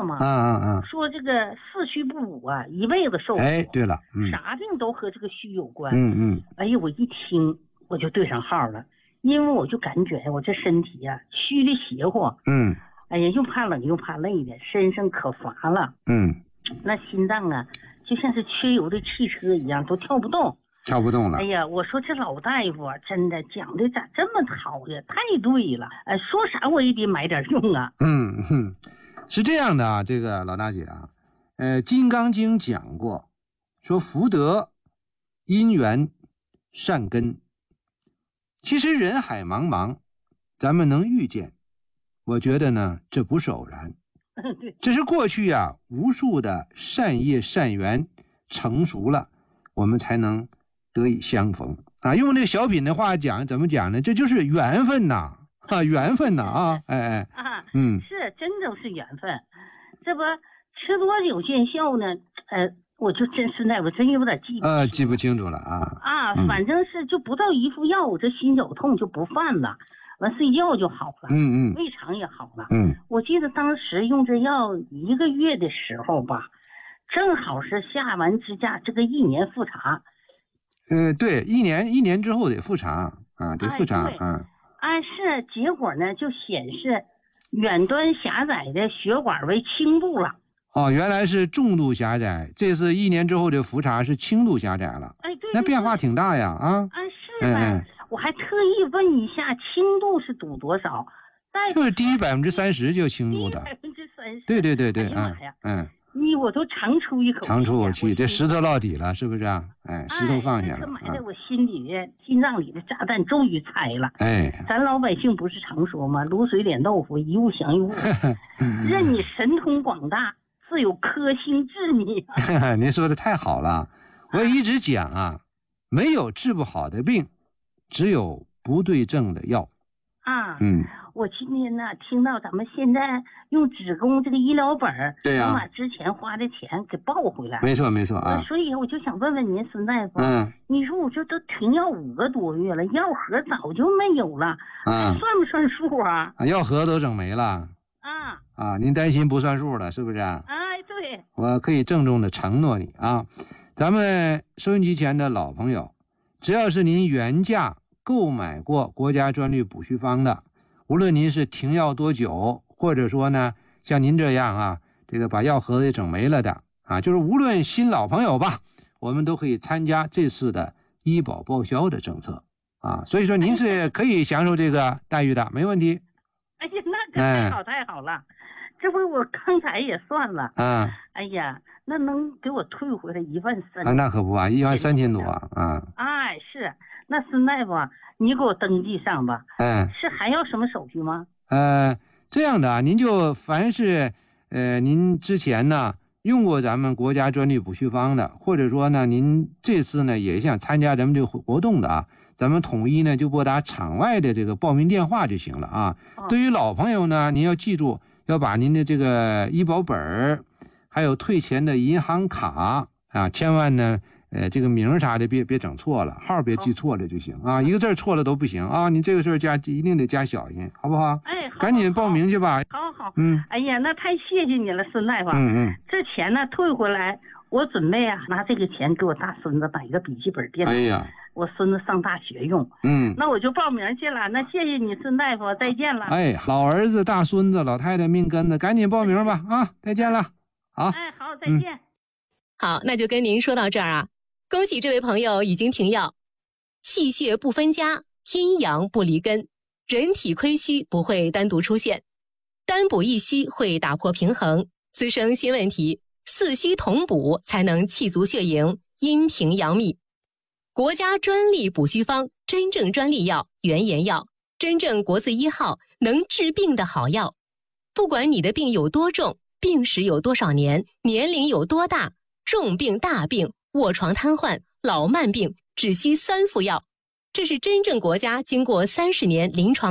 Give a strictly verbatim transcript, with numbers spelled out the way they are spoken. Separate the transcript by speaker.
Speaker 1: 吗？
Speaker 2: 啊啊啊！
Speaker 1: 说这个四虚不补啊，一辈子受苦。
Speaker 2: 哎，对了，嗯，
Speaker 1: 啥病都和这个虚有关。
Speaker 2: 嗯嗯。
Speaker 1: 哎呀，我一听我就对上号了，因为我就感觉我这身体呀、啊、虚的邪乎。
Speaker 2: 嗯。
Speaker 1: 哎呀，又怕冷又怕累的，身上可乏了。
Speaker 2: 嗯。
Speaker 1: 那心脏啊，就像是缺油的汽车一样，都跳不动。
Speaker 2: 跳不动了。
Speaker 1: 哎呀，我说这老大夫啊，真的讲的咋这么好呀？太对了，哎，说啥我也得买点用啊。
Speaker 2: 嗯哼，是这样的啊，这个老大姐啊，呃，《金刚经》讲过，说福德、因缘、善根。其实人海茫茫，咱们能遇见，我觉得呢，这不是偶然，这是过去啊无数的善业善缘成熟了，我们才能得以相逢啊。用这个小品的话讲，怎么讲呢？这就是缘分呐，啊，缘分呐啊，哎哎
Speaker 1: 啊，
Speaker 2: 嗯，
Speaker 1: 是真都是缘分。这不吃多久见效呢？呃，我就真是那我真有点记不
Speaker 2: 呃记不清楚了啊
Speaker 1: 啊，反正是就不到一副药，我这心绞痛就不犯了，完睡觉就好了，
Speaker 2: 嗯嗯，
Speaker 1: 胃肠也好了，
Speaker 2: 嗯，
Speaker 1: 我记得当时用这药一个月的时候吧，正好是下完支架这个一年复查。
Speaker 2: 呃，对，一年一年之后得复查啊，得复查、哎、啊。
Speaker 1: 啊，是结果呢就显示远端狭窄的血管为轻度了。
Speaker 2: 哦，原来是重度狭窄，这次一年之后的复查是轻度狭窄了。
Speaker 1: 哎，对，
Speaker 2: 那变化挺大呀啊。
Speaker 1: 啊，是吧、嗯？我还特意问一下，轻度是赌多少？
Speaker 2: 就是低于百分之三十就轻度的。
Speaker 1: 百分之三十。
Speaker 2: 对对对对，
Speaker 1: 哎呀，
Speaker 2: 嗯。
Speaker 1: 你我都长出一口气，
Speaker 2: 长出口气，这石头落底了，是不是啊？哎，石头放下了。
Speaker 1: 哎，埋在我心里的、心脏里的炸弹终于拆了。
Speaker 2: 哎，
Speaker 1: 咱老百姓不是常说吗？卤水脸豆腐，一物降一物。任你神通广大，自有颗星治你。
Speaker 2: 您说的太好了，我一直讲啊，没有治不好的病，只有不对症的药。
Speaker 1: 啊，
Speaker 2: 嗯。
Speaker 1: 我今天呢，听到咱们现在用职工这个医疗本儿，
Speaker 2: 对呀、啊，
Speaker 1: 能把之前花的钱给报回来。
Speaker 2: 没错没错啊。
Speaker 1: 所以我就想问问您，孙大夫，
Speaker 2: 嗯，
Speaker 1: 你说我这都停药五个多月了，药盒早就没有了，
Speaker 2: 啊，
Speaker 1: 算不算数啊？
Speaker 2: 啊，药盒都整没了。
Speaker 1: 啊
Speaker 2: 啊，您担心不算数了，是不是？哎，
Speaker 1: 对。
Speaker 2: 我可以郑重的承诺你啊，咱们收音机前的老朋友，只要是您原价购买过国家专利补虚方的。无论您是停药多久，或者说呢，像您这样啊，这个把药盒子整没了的啊，就是无论新老朋友吧，我们都可以参加这次的医保报销的政策啊，所以说您是可以享受这个待遇的，没问题。
Speaker 1: 哎呀，那可太好太好了，哎、这不我刚才也算了
Speaker 2: 啊，
Speaker 1: 哎呀，那能给我退回来一万三
Speaker 2: 啊？那可不啊，一万三千多啊啊！
Speaker 1: 哎，是那孙大夫，你给我登记上吧。
Speaker 2: 嗯，
Speaker 1: 是还要什么手续吗？
Speaker 2: 呃，这样的啊，您就凡是呃您之前呢用过咱们国家专利补虚方的，或者说呢您这次呢也想参加咱们这个活动的啊，咱们统一呢就拨打场外的这个报名电话就行了啊。哦、对于老朋友呢，您要记住要把您的这个医保本儿，还有退钱的银行卡啊，千万呢。呃，这个名啥的别别整错了，号别记错了就行啊，一个字错了都不行啊。你这个事儿加一定得加小心，好不好？
Speaker 1: 哎，好，
Speaker 2: 赶紧报名去吧。
Speaker 1: 好好，
Speaker 2: 嗯，
Speaker 1: 哎呀，那太谢谢你了，孙大夫。
Speaker 2: 嗯嗯，
Speaker 1: 这钱呢退回来，我准备啊拿这个钱给我大孙子买一个笔记本电脑。
Speaker 2: 哎呀，
Speaker 1: 我孙子上大学用。
Speaker 2: 嗯，
Speaker 1: 那我就报名去了。那谢谢你，孙大夫，再见了。
Speaker 2: 哎，老儿子、大孙子、老太太命根子，赶紧报名吧啊！再见了。好。
Speaker 1: 哎，好，再见。嗯、
Speaker 3: 好，那就跟您说到这儿啊。恭喜这位朋友已经停药，气血不分家，阴阳不离根，人体亏虚不会单独出现，单补一虚会打破平衡，滋生新问题，四虚同补才能气足血盈，阴平阳秘。国家专利补虚方，真正专利药，原研药，真正国字一号，能治病的好药。不管你的病有多重，病史有多少年，年龄有多大，重病大病卧床瘫痪、老慢病只需三副药，这是真正国家经过三十年临床